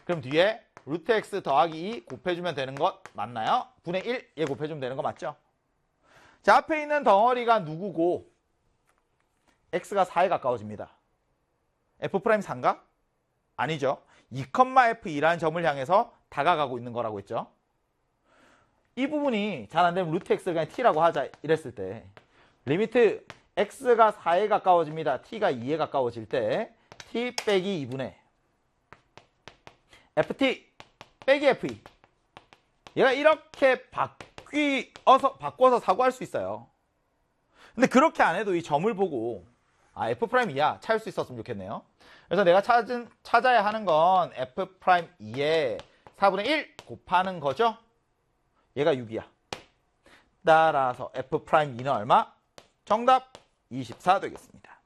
그럼 뒤에 루트 x 더하기 2 곱해주면 되는 것 맞나요? 분의 1 얘 곱해주면 되는 거 맞죠? 자, 앞에 있는 덩어리가 누구고 x가 4에 가까워집니다. f'4인가? 아니죠. 2,f2라는 점을 향해서 다가가고 있는 거라고 했죠. 이 부분이 잘 안되면 루트 x를 그냥 t라고 하자 이랬을 때 리미트 x가 4에 가까워집니다. t가 2에 가까워질 때 t 빼기 2분의 ft 빼기 f2 얘가 이렇게 바꿔서 사고할 수 있어요. 근데 그렇게 안 해도 이 점을 보고 f'2야 찾을 수 있었으면 좋겠네요. 그래서 내가 찾아야 하는 건 f'2에 4분의 1 곱하는 거죠. 얘가 6이야. 따라서 f'2는 얼마? 정답 24 되겠습니다.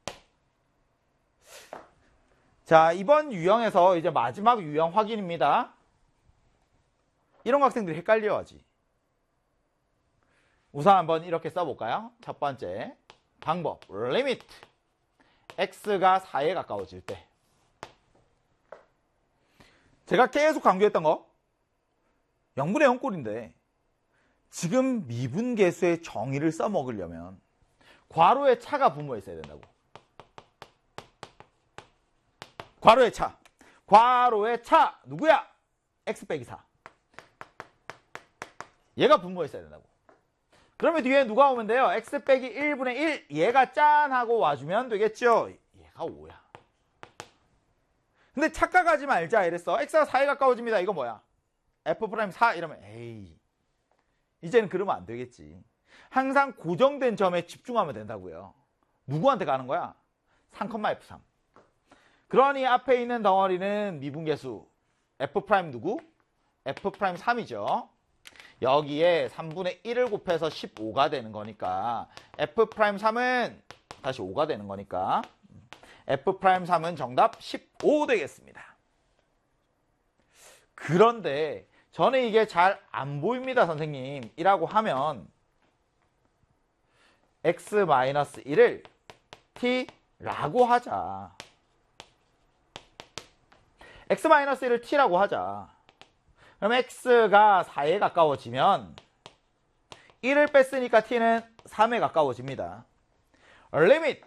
자, 이번 유형에서 이제 마지막 유형 확인입니다. 이런 학생들이 헷갈려하지. 우선 한번 이렇게 써볼까요? 첫 번째 방법 리미트 x가 4에 가까워질 때 제가 계속 강조했던 거 0분의 0꼴인데 지금 미분계수의 정의를 써먹으려면 괄호의 차가 분모에 있어야 된다고. 괄호의 차 누구야? x 빼기 4 얘가 분모에 있어야 된다고. 그러면 뒤에 누가 오면 돼요? x 빼기 1분의 1 얘가 짠 하고 와주면 되겠죠. 얘가 5야. 근데 착각하지 말자 이랬어. x가 4에 가까워집니다. 이거 뭐야? f'4 이러면 에이 이제는 그러면 안 되겠지. 항상 고정된 점에 집중하면 된다고요. 누구한테 가는 거야? 3,f3 그러니 앞에 있는 덩어리는 미분계수 f' 누구? f'3이죠. 여기에 3분의 1을 곱해서 15가 되는 거니까 f'3은 다시 5가 되는 거니까 f'3은 정답 15 되겠습니다. 그런데 저는 이게 잘 안 보입니다 선생님 이라고 하면 x-1을 t라고 하자. x-1을 t라고 하자. 그럼 x가 4에 가까워지면 1을 뺐으니까 t는 3에 가까워집니다. 리미트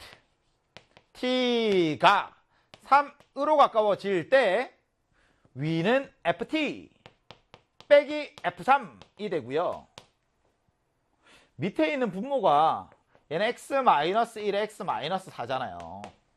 t가 3으로 가까워질 때 위는 ft 빼기 f3이 되고요. 밑에 있는 분모가 얘는 x-1에 x-4잖아요.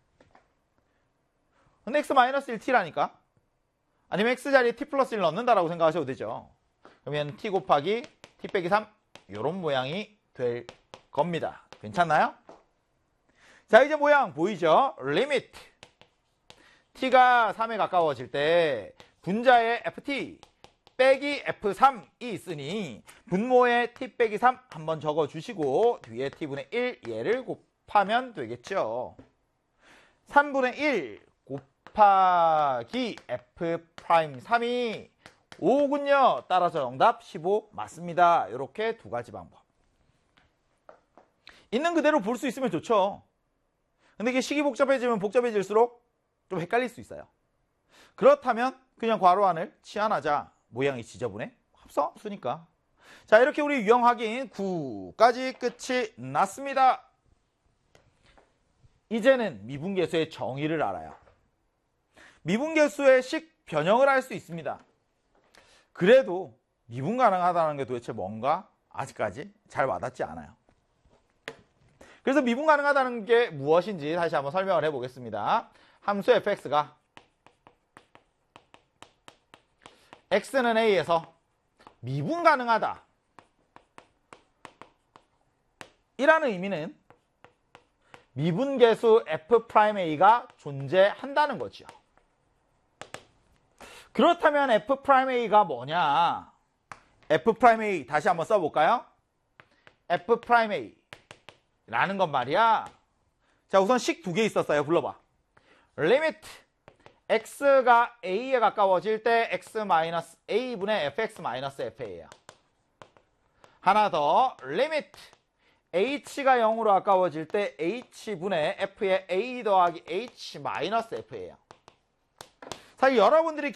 근데 x-1t라니까? 아니면 x자리에 t 플러스 1 넣는다라고 생각하셔도 되죠. 그러면 t 곱하기 t 빼기 3 이런 모양이 될 겁니다. 괜찮나요? 자, 이제 모양 보이죠? 리미트 t가 3에 가까워질 때 분자에 ft 빼기 f3이 있으니 분모에 t 빼기 3 한번 적어주시고 뒤에 t분의 1 얘를 곱하면 되겠죠. 3분의 1 곱하기 f'3이 5군요. 따라서 정답 15 맞습니다. 이렇게 두 가지 방법. 있는 그대로 볼 수 있으면 좋죠. 근데 이게 식이 복잡해지면 복잡해질수록 좀 헷갈릴 수 있어요. 그렇다면 그냥 괄호 안을 치환하자. 모양이 지저분해? 합성수니까. 자, 이렇게 우리 유형 확인 9까지 끝이 났습니다. 이제는 미분계수의 정의를 알아요. 미분계수의 식 변형을 할 수 있습니다. 그래도 미분 가능하다는 게 도대체 뭔가 아직까지 잘 와닿지 않아요. 그래서 미분 가능하다는 게 무엇인지 다시 한번 설명을 해보겠습니다. 함수 fx가 x는 a에서 미분 가능하다 이라는 의미는 미분계수 f'a가 존재한다는 거죠. 그렇다면 f'a가 뭐냐? f'a 다시 한번 써볼까요? f'a 라는 건 말이야. 자, 우선 식 두 개 있었어요. 불러봐. 리미트 x가 a에 가까워질 때 x-a분의 fx-fa예요. 하나 더. 리미트 h가 0으로 가까워질 때 h분의 f의 a 더하기 h-f예요. 사실 여러분들이